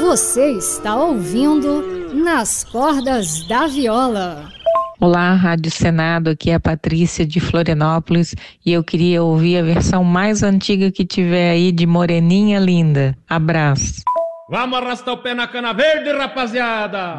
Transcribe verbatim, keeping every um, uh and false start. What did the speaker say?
Você está ouvindo Nas Cordas da Viola. Olá, Rádio Senado, aqui é a Patrícia de Florianópolis e eu queria ouvir a versão mais antiga que tiver aí de Moreninha Linda. Abraço. Vamos arrastar o pé na cana verde, rapaziada!